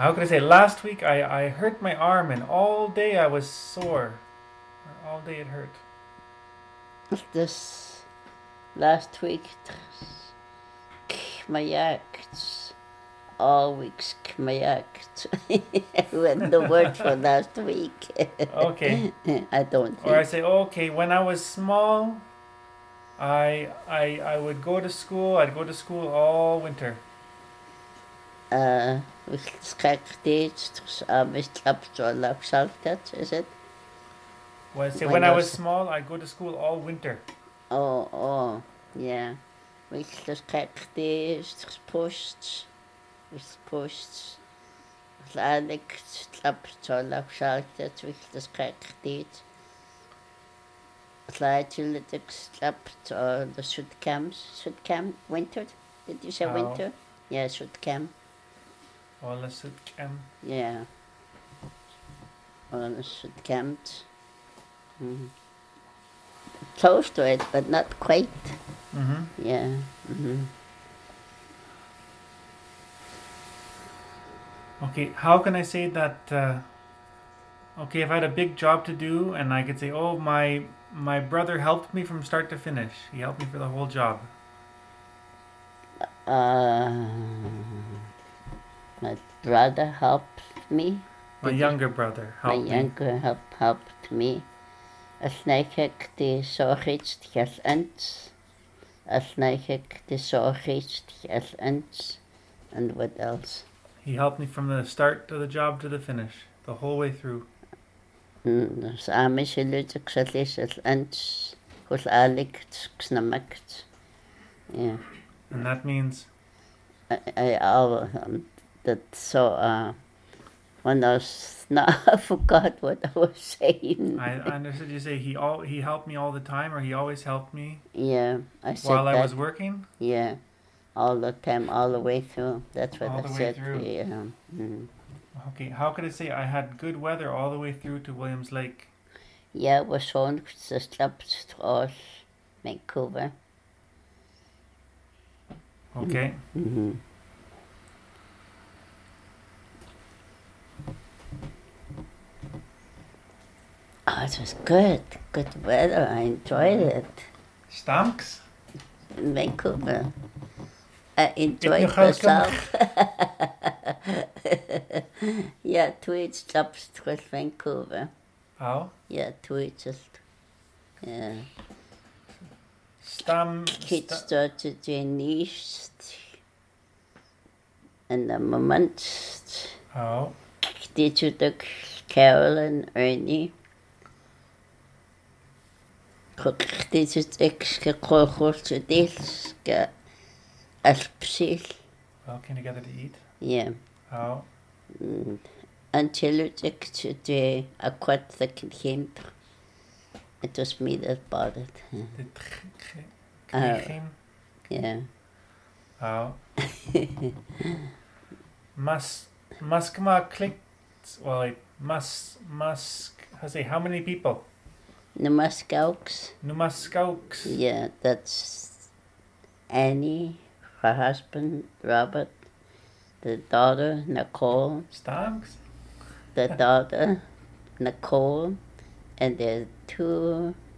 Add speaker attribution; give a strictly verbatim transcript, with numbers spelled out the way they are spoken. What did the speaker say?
Speaker 1: How could I say? Last week I, I hurt my arm and all day I was sore. All day it hurt.
Speaker 2: This last week, kmayaakt. All weeks kmayaakt. When the word for last week.
Speaker 1: Okay.
Speaker 2: I don't think.
Speaker 1: Or I say, okay, when I was small, I I I would go to school. I'd go to school all winter.
Speaker 2: Uh, is it?
Speaker 1: Well, I say
Speaker 2: When
Speaker 1: when I
Speaker 2: I
Speaker 1: was
Speaker 2: was-
Speaker 1: small, I'd go to school all winter.
Speaker 2: Oh, oh, yeah. Wichtig kekdis, posts, posts. Ladik, slap, zola, schaltet, wichtig kekdis. Slightly slap, or the shoot cams, shoot cam, winter. Did you say
Speaker 1: Oh.
Speaker 2: winter? Yeah, shoot cam,
Speaker 1: All the suit um,
Speaker 2: yeah. Or the shoot camped. Mm. Close to it, but not quite.
Speaker 1: mm-hmm.
Speaker 2: Yeah. Mm-hmm.
Speaker 1: Okay, how can I say that? Uh, okay, if I had a big job to do, and I could say, "Oh, my my brother helped me from start to finish. He helped me for the whole job."
Speaker 2: Uh, my brother helped me.
Speaker 1: My
Speaker 2: Did you-
Speaker 1: younger brother
Speaker 2: My
Speaker 1: helped me.
Speaker 2: younger help, helped me. As ik de zorg iets als eens. As ik de zorg iets als eens. And what else?
Speaker 1: He helped me from the start of the job to the finish, the whole way through.
Speaker 2: Dus amish lutuk als als eens. Kus alikt knamakt. Yeah.
Speaker 1: And that means,
Speaker 2: I, I all um, that so uh when I was no, I forgot what I was saying.
Speaker 1: I, I understood you say he all he helped me all the time, or he always helped me
Speaker 2: Yeah, I said
Speaker 1: while
Speaker 2: that.
Speaker 1: I was working.
Speaker 2: Yeah, all the time, all the way through. That's what
Speaker 1: All
Speaker 2: I
Speaker 1: the way
Speaker 2: said.
Speaker 1: through.
Speaker 2: Yeah. Mm.
Speaker 1: Okay, how could I say I had good weather all the way through to Williams Lake?
Speaker 2: Yeah, we schon geslapt aus Vancouver.
Speaker 1: Okay.
Speaker 2: Mm-hmm. Oh, it was good. Good weather. I enjoyed it.
Speaker 1: Stamks?
Speaker 2: In Vancouver. I enjoyed
Speaker 1: nog wel
Speaker 2: myself. Yeah, twee staps was Vancouver.
Speaker 1: How?
Speaker 2: Yeah, twee just. Yeah.
Speaker 1: Stam.
Speaker 2: Kids
Speaker 1: sta-
Speaker 2: started doing these. And the moment
Speaker 1: How?
Speaker 2: did you the Carol and Ernie? Dit is extra kogels, dit as precies.
Speaker 1: Working together to eat.
Speaker 2: Yeah.
Speaker 1: How?
Speaker 2: Mm. Until it de aquatic kind. It was me that bought it.
Speaker 1: The tch- tch-
Speaker 2: Uh,
Speaker 1: kriegen.
Speaker 2: Yeah.
Speaker 1: How? Mas Maskma clicked. Well, wait, Mas Mask. How say? How many people?
Speaker 2: The Muskauks.
Speaker 1: Numaskauks.
Speaker 2: Yeah, that's Annie, her husband, Robert, the daughter, Nicole,
Speaker 1: Stamks.
Speaker 2: the daughter, Nicole, and the two